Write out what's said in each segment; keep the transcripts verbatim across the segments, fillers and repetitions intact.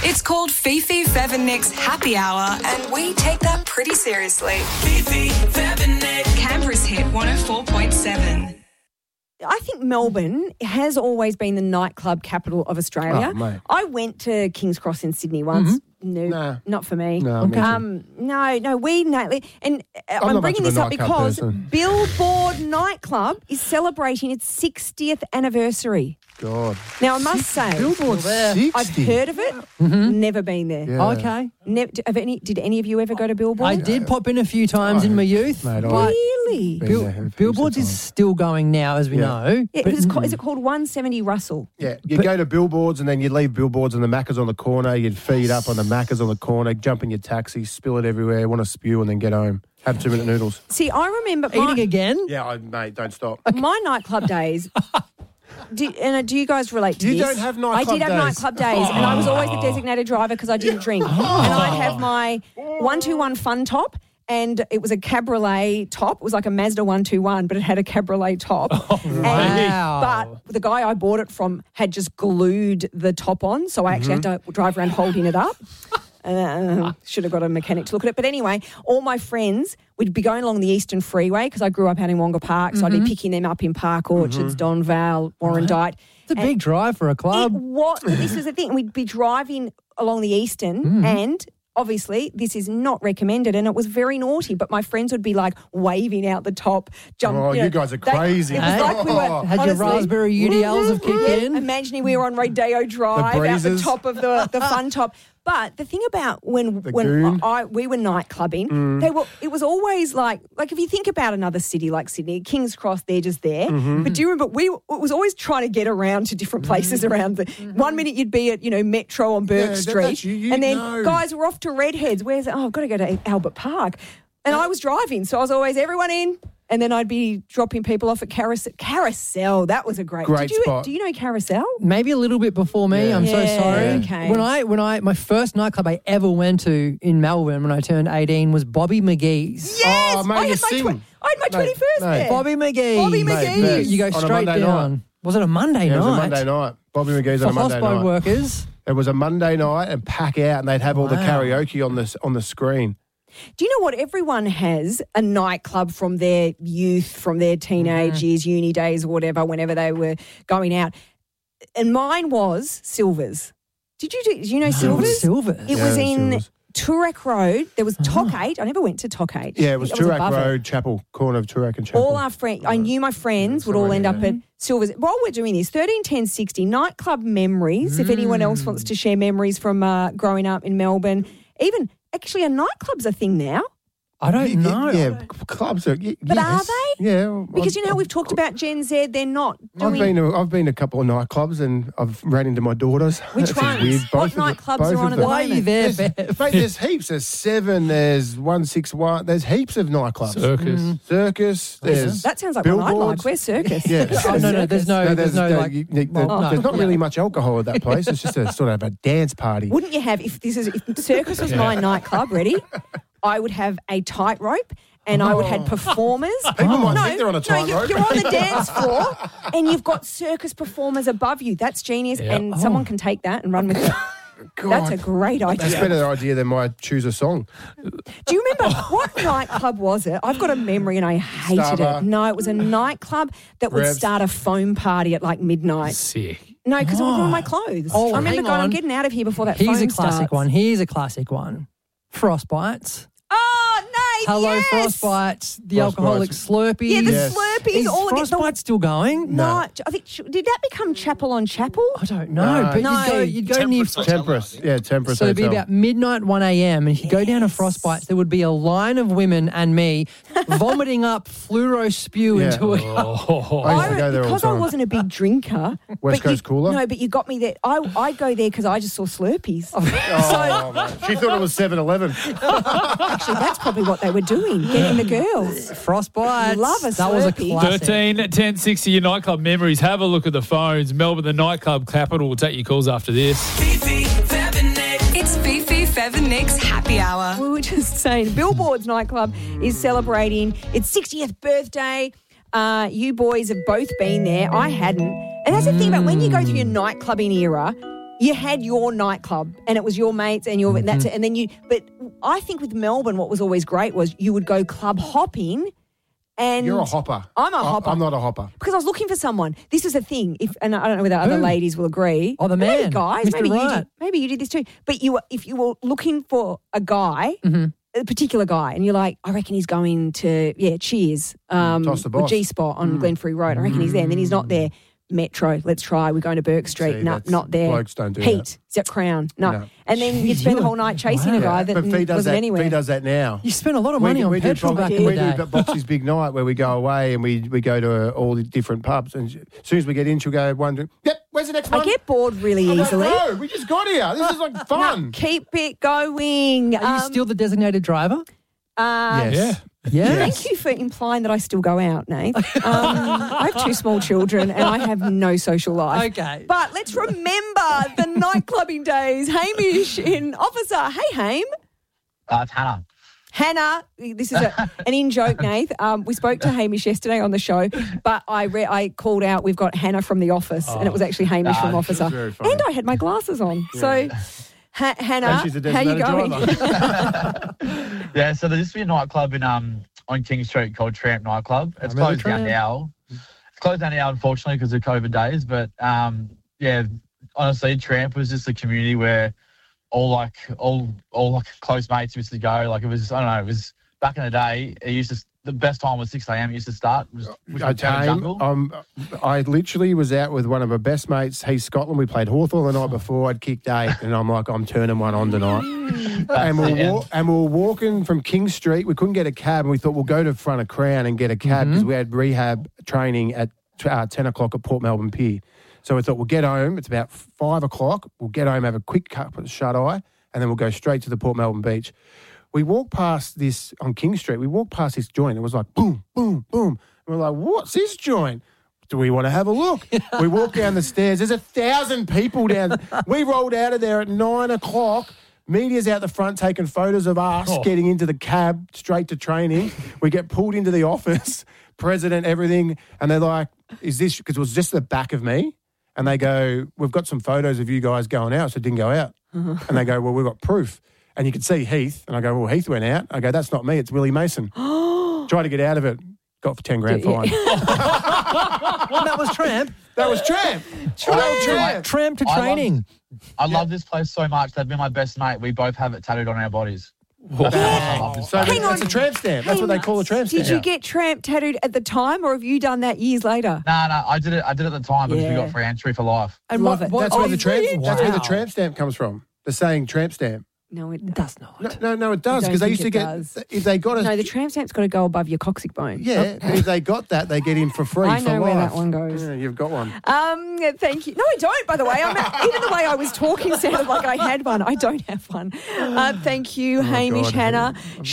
It's called Fifi, Fev and Nick's Happy Hour, and we take that pretty seriously. Fifi, Fev and Nick. Canberra's hit one oh four point seven. I think Melbourne has always been the nightclub capital of Australia. Oh, mate. I went to King's Cross in Sydney once. Mm-hmm. No, Nah. not for me. No, me um, no, no, we nightly, and uh, I'm, not bringing much of this a up nightclub because person. Billboard Nightclub is celebrating its sixtieth anniversary. God. Now, I must say, Billboard sixty. I've heard of it, never been there. Yeah. Okay. Never, have any, did any of you ever go to Billboard? I did pop in a few times in my youth. Mate, I- but Really? Been Bill- there heaps of Billboards is times. still going now, as we Yeah. know. Yeah, but it's called, is it called one seventy Russell? Yeah, you go to Billboards and then you leave Billboards and the Macca's on the corner. You'd feed up on the Macca's on the corner, jump in your taxi, spill it everywhere, want to spew and then get home. Have two-minute noodles. See, I remember eating my, again? Yeah, I, mate, don't stop. my nightclub days. Do, and uh, do you guys relate to You this? don't have nightclub I did have days. nightclub days, and I was always the designated driver because I didn't drink. And I'd have my one two one fun top, and it was a cabriolet top. It was like a Mazda one two one, but it had a cabriolet top. And, Wow. But the guy I bought it from had just glued the top on, so I actually Mm-hmm. had to drive around holding it up. Uh, should have got a mechanic to look at it. But anyway, all my friends would be going along the Eastern Freeway because I grew up out in Wonga Park, so I'd be picking them up in Park Orchards, Mm-hmm. Donvale, Warrandyte. It's a big drive for a It club. was, this was the thing. We'd be driving along the Eastern Mm. and obviously this is not recommended and it was very naughty, but my friends would be like waving out the top, jump. Oh, you know, guys are they- crazy. It was like we were, Had your honestly, raspberry U D Ls have kicked yeah, in? imagining we were on Rodeo Drive out the breezes. top of the, the fun top. But the thing about when The when goon. I we were night clubbing, Mm. they were it was always like like if you think about another city like Sydney, King's Cross, they're just there. Mm-hmm. But do you remember we it was always trying to get around to different places around the one minute you'd be at, you know, Metro on Burke Yeah, that- Street. that's- you- you and then know. guys were off to Redheads. Where's oh I've got to go to Albert Park. And I was driving, so I was always everyone in. And then I'd be dropping people off at Carousel. Carousel, that was a great, Great did you, spot. Do you know Carousel? Maybe a little bit before me. Yeah. I'm so Yeah, sorry. okay. When I when I my first nightclub I ever went to in Melbourne when I turned eighteen was Bobby McGee's. Yes, Oh, mate, I, you had my sing. twen- I had my Mate, twenty-first mate. there. Bobby McGee. Bobby Mate, McGee's. best. You go On a straight Monday down. night. Was it a Monday Yeah, it night? was a Monday night. Bobby McGee's For on a Monday hospital night. workers. It was a Monday night and pack out, and they'd have all the Wow. karaoke on the on the screen. Do you know what? Everyone has a nightclub from their youth, from their teenage Mm-hmm. years, uni days or whatever, whenever they were going out. And mine was Silver's. Did you do, do you know Silver's? Silver's. It Yeah, was in Silver's. Turek Road. There was Tock eight. I never went to Tock eight. Yeah, it was That Turak above it. Road, Chapel, corner of Turak and Chapel. All our friends, I knew my friends would all end up at Silver's. While we're doing this, thirteen ten sixty, nightclub memories, if anyone else wants to share memories from uh, growing up in Melbourne. Even, actually, a nightclub's a thing now. I don't Yeah, know. Yeah, c- clubs are. y- But are yes. they? Yeah. well, Because I've- you know how we've talked about Gen Z, they're not I've doing... been to I've been to a couple of nightclubs and I've ran into my daughters. Which That's ones? Weird. What Both of the- nightclubs both are of on at them. the Why are you moment? there, There's, Bev? mate, there's heaps. There's seven. There's one six one. There's heaps of nightclubs. Circus. Circus. There's That sounds like one I'd like. billboards. Where's Circus? Yeah. Oh, no, no, there's no, No, there's no, like, you- you- there- well, there's no. not really much alcohol at that place. It's just a sort of a dance party. Wouldn't you have, if this is, if Circus was my nightclub, ready, I would have a tightrope and I would have performers. People might no, think they're on a no, you- tightrope. you're on the dance floor and you've got circus performers above you. That's genius. Yeah. And someone can take that and run with it. God, That's a great That's a idea. better idea than my choose a song. Do you remember what nightclub was it? I've got a memory and I hated Starbar. it. No, it was a nightclub that would Revs. start a foam party at like midnight. Sick. No, because it would ruin my clothes. Oh, I remember hang going, I'm on. getting out of here before that Here's foam a classic starts. one. Here's a classic one. Frostbites. Oh, Nate, Hello, yes. Frostbites. The Frostbites. alcoholic Slurpees. Yeah, the Yes. Slurpees. Is all of it. Frostbite still going? No, I think, did that become Chapel on Chapel? I don't know. No. But No. you'd go, you'd go near. Temperance. Yeah, Temperance. So it'd be Hotel. about midnight, one a.m. and if you go down to Frostbites, there would be a line of women and me vomiting up fluoro spew Yeah. into it. Oh, I used to go there all because the I time. wasn't a big drinker. West but you- Coast Cooler? No, but you got me there. I I go there because I just saw Slurpees. Oh, mate. She thought it was seven eleven. Actually, that's probably what they were doing, getting the girls. Frostbites. Love a That was a Slurpee. classic. thirteen ten sixty, your nightclub memories. Have a look at the phones. Melbourne, the nightclub capital. We'll take your calls after this. It's Fifi, Fev and Nick's Happy Hour. We were just saying, Billboard's nightclub is celebrating its sixtieth birthday. Uh, you boys have both been there. I hadn't. And that's the thing about when you go through your nightclubbing era, you had your nightclub and it was your mates and your Mm-hmm. and that's it. And then you. But I think with Melbourne, what was always great was you would go club hopping. And You're a hopper. I'm a I- hopper. I'm not a hopper. Because I was looking for someone. This is the thing. If and I don't know whether other Who? ladies will agree. Oh, the Maybe man, guys. Mister Maybe you Right. did. Maybe you did this too. But you, were, if you were looking for a guy, Mm-hmm. a particular guy, and you're like, I reckon he's going to yeah, Cheers, um, Toss the or boss. G Spot on Glenferrie Road. I reckon he's there, and then he's not there. Metro, let's try. We're going to Burke Street. See, no, that's- not there. blokes don't do Heat. that. Is that Crown? No. No. And then you Jeez, spend the you- whole night chasing wow. a guy that But Fee does wasn't that. anywhere. Fee does that now. You spent a lot of money do- on do petrol Box- back in the we day. do Boxy's Big Night where we go away and we, we go to uh, all the different pubs. And as soon as we get in, she'll go, one, two, yep, where's the next one? I get bored really I'm like, easily. no, we just got here. This is like fun. Keep it going. Are you Um, still the designated driver? uh, Yes. Yeah. Yeah. Thank you for implying that I still go out, Nate. Um, I have two small children and I have no social life. Okay. But let's remember the nightclubbing days. Hamish in Officer. Hey, Haim. Uh, it's Hannah. Hannah, this is a, an in-joke, Nath. Um, we spoke to Hamish yesterday on the show, but I re- I called out, we've got Hannah from The Office, and it was actually Hamish Ah, from this Officer. is very funny. And I had my glasses on. So, ha- Hannah, And she's a how you designated going? driver. Yeah, so there used to be a nightclub in um on King Street called Tramp Nightclub. It's remember closed down Tramp. now. It's closed down now, unfortunately, because of COVID days. But um, yeah, honestly, Tramp was just a community where all like all all like close mates used to go. Like it was, I don't know, it was back in the day. It used to the best time was six a.m. It used to start. Was, which I was down came, jungle. um, I literally was out with one of my best mates, Heath Scotland. We played Hawthorn the night before. I'd kicked eight, and I'm like, I'm turning one on tonight. and, we it. were wa- and we were walking from King Street. We couldn't get a cab, and we thought we'll go to front of Crown and get a cab because we had rehab training at uh, ten o'clock at Port Melbourne Pier. So we thought we'll get home. It's about five o'clock. We'll get home, have a quick cup of shut eye, and then we'll go straight to the Port Melbourne beach. We walked past this on King Street. We walked past this joint. It was like boom, boom, boom. And we're like, what's this joint? Do we want to have a look? We walk down the stairs. There's a thousand people down. We rolled out of there at nine o'clock. Media's out the front taking photos of us Oh. getting into the cab straight to training. We get pulled into the office, president, everything. And they're like, is this, because it was just the back of me. And they go, we've got some photos of you guys going out. So it didn't go out. And they go, well, we've got proof. And you could see Heath. And I go, well, Heath went out. I go, that's not me. It's Willie Mason. Tried to get out of it. Got for ten grand fine. That was Tramp. That was Tramp. Tramp. Tramp. Tramp to I love- training. I love this place so much. They've been my best mate. We both have it tattooed on our bodies. That's how much I love this So place. Hang that's on. a tramp stamp. That's what they call a tramp stamp. Did you get Tramp tattooed at the time, or have you done that years later? No, no, I did it. I did it at the time because we Yeah. got free entry for life. And Love what, it. what, That's where Oh, the tramp. really? That's where the Wow. tramp stamp comes from. The saying tramp stamp. No, it does not. No, no, no it does I don't because they think used to it get does. if they got a No, the tramp stamp's got to go above your coccyx bone. yeah. But if they got that, they get in for free. I for know where life. that one goes. Yeah, you've got one. Um, thank you. No, I don't, by the way. I mean, even the way I was talking sounded like I had one. I don't have one. Uh, thank you, Hamish, God. Hannah.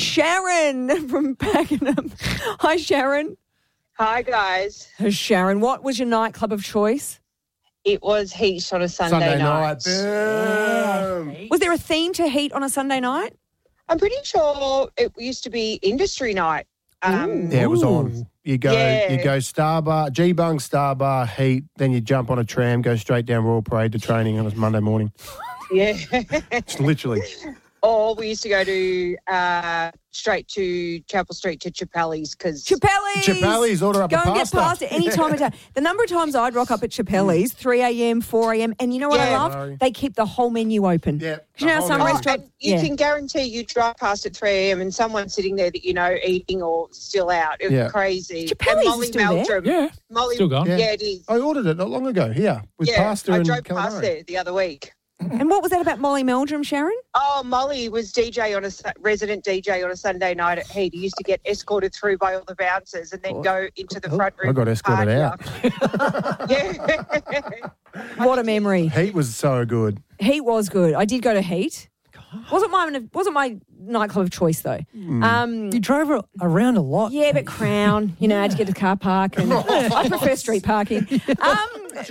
Sharon from Pakenham. Hi, Sharon. Hi, guys. Sharon, what was your nightclub of choice? It was Heat on a Sunday, Sunday night. night. Boom. Was there a theme to Heat on a Sunday night? I'm pretty sure it used to be industry night. Um, Yeah, it was Ooh. on. You go, Yeah. you go Star Bar, G Bung, Star Bar, Heat. Then you jump on a tram, go straight down Royal Parade to training on a Monday morning. yeah. It's literally. Or we used to go to uh, straight to Chapel Street to Chappelle's because Chappelle's. Chappelle's, order up Go a and get pasta. past it any time of day. The number of times I'd rock up at Chappelle's, three a.m., four a.m., and you know what I Yeah. love? They keep the whole menu open. Yeah. 'Cause you know how the some whole oh, restaurants- and you Yeah. can guarantee you drive past at three a.m. and someone's sitting there that you know eating or still out. It was Yeah. crazy. Chappelle's and is Molly still there? Meldrum. Yeah. Molly, Still going. Yeah. Yeah. it is. I ordered it not long ago here with yeah, pasta I and drove calamari. past there the other week. And what was that about Molly Meldrum, Sharon? Oh, Molly was D J on a Su- resident D J on a Sunday night at Heat. He used to get escorted through by all the bouncers and then go into the front room. I got escorted party out. after. yeah. What a memory. Heat was so good. Heat was good. I did go to Heat. Wasn't my wasn't my nightclub of choice though. Um, You drove a- around a lot. yeah, but Crown, you know, I had to get to the car park, and I prefer street parking. Um,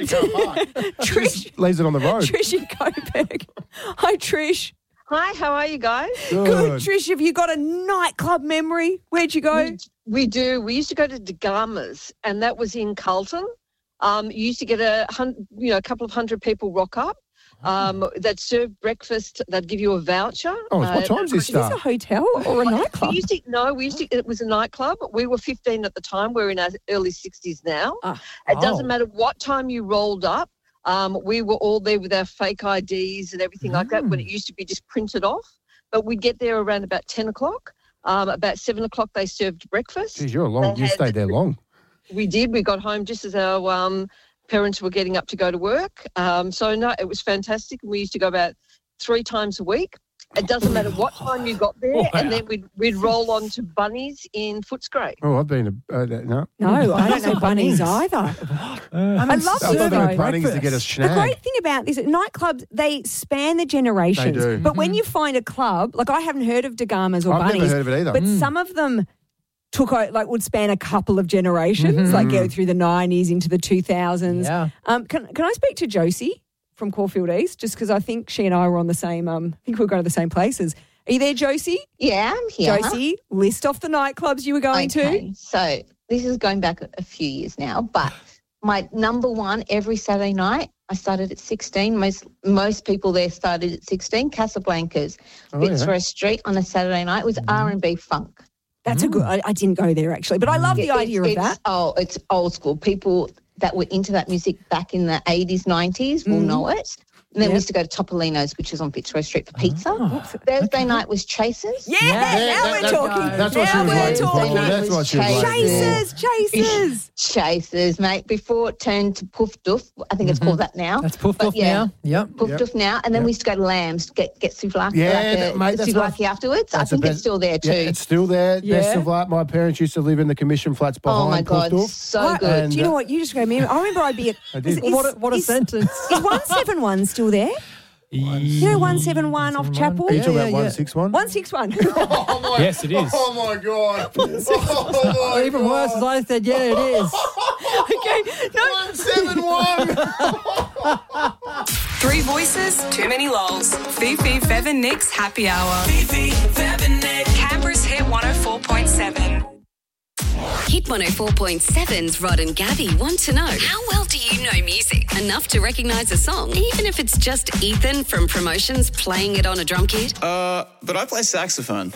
Trish, Leaves it on the road. Trish in Coburg. Hi, Trish. Hi, how are you guys? Good, Trish. Have you got a nightclub memory? Where'd you go? We, we do. We used to go to Degama's, and that was in Carlton. Um, you used to get a hun- you know a couple of hundred people rock up. Um, that served breakfast. They'd give you a voucher. Oh, what Uh, time's this Is this a start? hotel or a nightclub? We used to, no, we used to, it was a nightclub. We were fifteen at the time. We're in our early sixties now. Ah. It doesn't Oh. matter what time you rolled up. Um, we were all there with our fake I Ds and everything like that when it used to be just printed off. But we'd get there around about ten o'clock. Um, about seven o'clock, they served breakfast. Geez, you're long. They You had- stayed there long. We did. We got home just as our um, parents were getting up to go to work. Um, so, no, it was fantastic. We used to go about three times a week. It doesn't matter what time you got there. Wow. And then we'd, we'd roll on to Bunnies in Footscray. Oh, I've been a uh, no. No, I don't know bunnies either. I love I've this been to though. Bunnings to get a The snag. great thing about this, nightclubs, they span the generations. They do. But when you find a club, like I haven't heard of Dagamas or I've Bunnies, never heard of it either. but some of them took o- like would span a couple of generations, like go through the nineties into the two thousands. Yeah. Um, can can I speak to Josie from Caulfield East? Just because I think she and I were on the same. Um, I think we were going to the same places. Are you there, Josie? Yeah, I'm here. Josie, list off the nightclubs you were going Okay, so this is going back a few years now, but my number one every Saturday night, I started at sixteen. Most most people there started at sixteen. Casablanca's, Oh, yeah. Fitzroy Street on a Saturday night was R and B funk. That's a good. I, I didn't go there actually, but I love the It- idea of it's, that. Oh, it's old school. People that were into that music back in the eighties, nineties will know it. And then Yep. we used to go to Topolino's, which was on Fitzroy Street for pizza. Thursday night was Chasers. Yeah, Yeah, now that- we're that- talking. that's what she now was we're waiting for. talking. That's what she was waiting for. Chasers, chasers. Chasers, mate, before it turned to Poof Doof. I think it's called that now. That's poofed But off yeah. now. Yep. Poof Yep. Doof now. And then we used to go to Lambs to get, get souvlaki, Yeah, like that- a, mate, that's souvlaki my- afterwards. I That's the think it's best- still there too. Yeah, it's still there. Yeah. Best of luck. My parents used to live in the commission flats behind oh, my God, Poof Doof. so I- good. And, Do you know uh, what? You just remember. I remember I'd be at. I did. Is, What a, what a is, sentence. Is one seven one still there? You know one seven one off Chapel? Are you Yeah, talking yeah, about yeah. one six one? one six one. Yes, it is. Oh my god! Oh my Even worse, as I said, yeah, it is. Okay. No. One seven one. Three voices, too many lols. Fifi, Fev and Nick's Happy Hour. Fifi, Fev and Nick. Canberra's Hit one oh four point seven. Hit one oh four point seven's Rod and Gabby want to know, how well do you know music? Enough to recognise a song, even if it's just Ethan from Promotions playing it on a drum kit? Uh, but I play saxophone.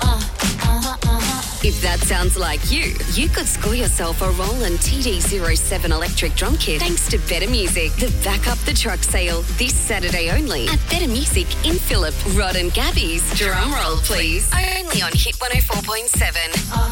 If that sounds like you, you could score yourself a Roland T D zero seven electric drum kit thanks to Better Music. The Back Up the Truck sale this Saturday only at Better Music in Phillip. Rod and Gabby's drum roll, please. Only on Hit one oh four point seven.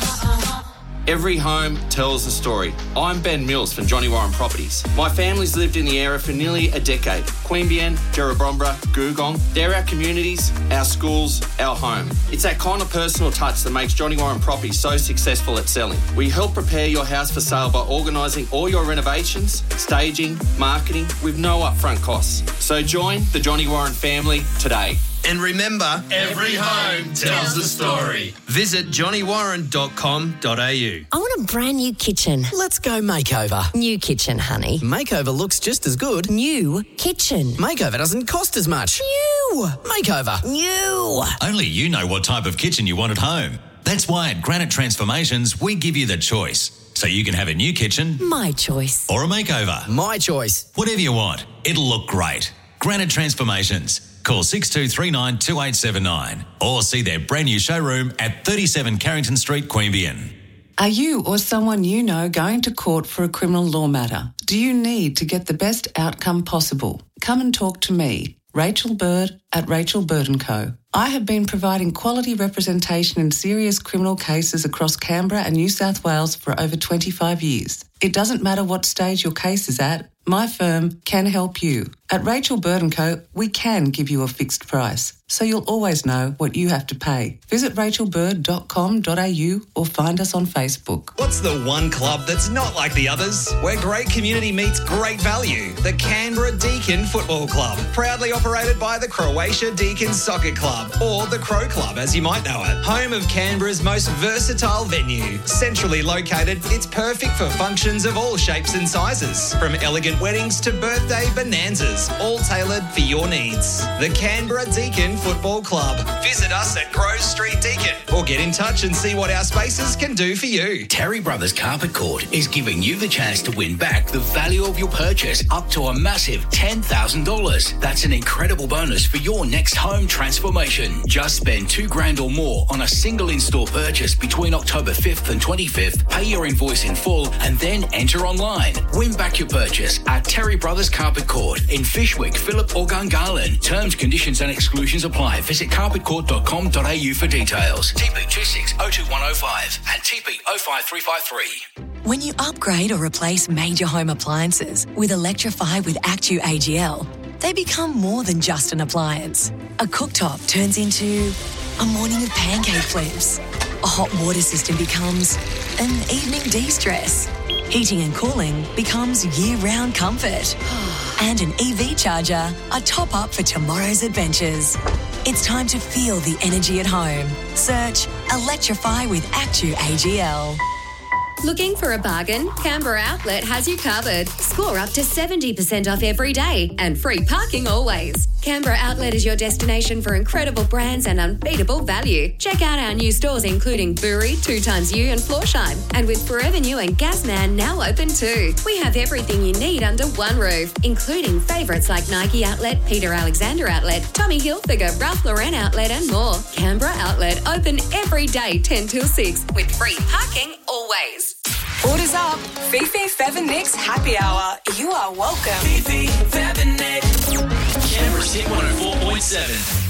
Every home tells a story. I'm Ben Mills from Johnny Warren Properties. My family's lived in the area for nearly a decade. Queanbeyan, Jerrabomberra, Googong, they're our communities, our schools, our home. It's that kind of personal touch that makes Johnny Warren Properties so successful at selling. We help prepare your house for sale by organising all your renovations, staging, marketing with no upfront costs. So join the Johnny Warren family today. And remember, every home tells a story. Visit johnny warren dot com dot a u. I want a brand new kitchen. Let's go makeover. New kitchen, honey. Makeover looks just as good. New kitchen. Makeover doesn't cost as much. New. Makeover. New. Only you know what type of kitchen you want at home. That's why at Granite Transformations, we give you the choice. So you can have a new kitchen. My choice. Or a makeover. My choice. Whatever you want. It'll look great. Granite Transformations. Call six two three nine two eight seven nine or see their brand new showroom at thirty-seven Carrington Street, Queanbeyan. Are you or someone you know going to court for a criminal law matter? Do you need to get the best outcome possible? Come and talk to me, Rachel Bird at Rachel Bird and Co. I have been providing quality representation in serious criminal cases across Canberra and New South Wales for over twenty-five years. It doesn't matter what stage your case is at, my firm can help you. At Rachel Bird and Co, we can give you a fixed price, so you'll always know what you have to pay. Visit rachel bird dot com dot a u or find us on Facebook. What's the one club that's not like the others? Where great community meets great value. The Canberra Deakin Football Club. Proudly operated by the Croatia Deakin Soccer Club. Club, or the Crow Club as you might know it. Home of Canberra's most versatile venue. Centrally located, it's perfect for functions of all shapes and sizes. From elegant weddings to birthday bonanzas, all tailored for your needs. The Canberra Deakin Football Club. Visit us at Grove Street Deakin or get in touch and see what our spaces can do for you. Terry Brothers Carpet Court is giving you the chance to win back the value of your purchase up to a massive ten thousand dollars. That's an incredible bonus for your next home transformation. Just spend two grand or more on a single in-store purchase between October fifth and twenty-fifth. Pay your invoice in full and then enter online. Win back your purchase at Terry Brothers Carpet Court in Fishwick, Phillip or Gungahlin. Terms, conditions and exclusions apply. Visit carpet court dot com dot a u for details. T P two six oh two one oh five and T P oh five three five three. When you upgrade or replace major home appliances with Electrify with Actu A G L, they become more than just an appliance. A cooktop turns into a morning of pancake flips. A hot water system becomes an evening de-stress. Heating and cooling becomes year-round comfort. And an E V charger, a top-up for tomorrow's adventures. It's time to feel the energy at home. Search Electrify with Actu A G L. Looking for a bargain? Canberra Outlet has you covered. Score up to seventy percent off every day and free parking always. Canberra Outlet is your destination for incredible brands and unbeatable value. Check out our new stores including Bury, Two Times U and Florsheim. And with Forever New and Gasman now open too. We have everything you need under one roof, including favourites like Nike Outlet, Peter Alexander Outlet, Tommy Hilfiger, Ralph Lauren Outlet and more. Canberra Outlet open every day ten till six with free parking always. Orders up. Fifi, Fev and Nick's Happy Hour. You are welcome. Fifi, Fev and Nick. Canberra's Hit one oh four point seven.